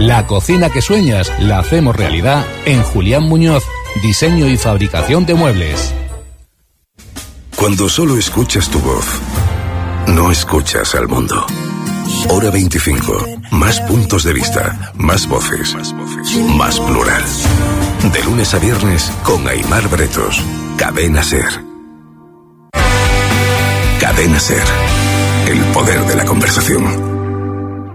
La cocina que sueñas la hacemos realidad en Julián Muñoz, diseño y fabricación de muebles. Cuando solo escuchas tu voz, no escuchas al mundo. Hora 25. Más puntos de vista, más voces, más plural. De lunes a viernes con Aimar Bretos. Cadena Ser. Cadena Ser. El poder de la conversación.